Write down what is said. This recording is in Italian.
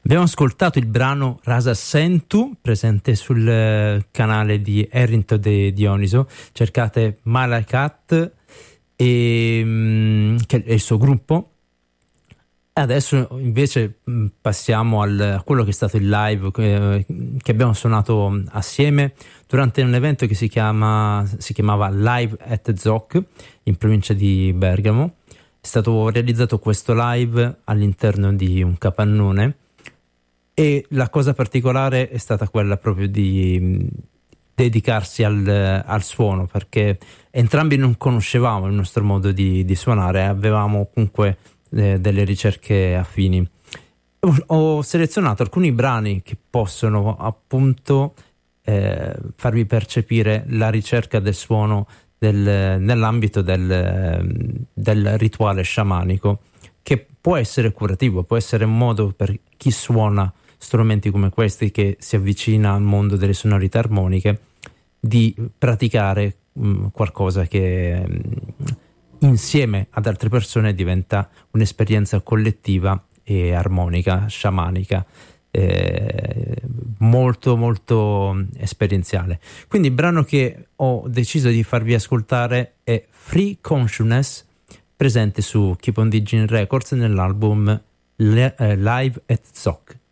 Abbiamo ascoltato il brano Rasa Sentu, presente sul canale di Erinto De Dioniso. Cercate Malakat che è il suo gruppo. E adesso invece passiamo a quello che è stato il live che abbiamo suonato assieme durante un evento che si chiamava Live at Zoc in provincia di Bergamo. È stato realizzato questo live all'interno di un capannone. E la cosa particolare è stata quella proprio di dedicarsi al suono, perché entrambi non conoscevamo il nostro modo di suonare, avevamo comunque delle ricerche affini. Ho selezionato alcuni brani che possono appunto farvi percepire la ricerca del suono nell'ambito del rituale sciamanico, che può essere curativo, può essere un modo per chi suona strumenti come questi, che si avvicina al mondo delle sonorità armoniche, di praticare qualcosa che insieme ad altre persone diventa un'esperienza collettiva e armonica, sciamanica, molto molto esperienziale. Quindi il brano che ho deciso di farvi ascoltare è Free Consciousness, presente su Keep on Digging Records nell'album Live at Zoc.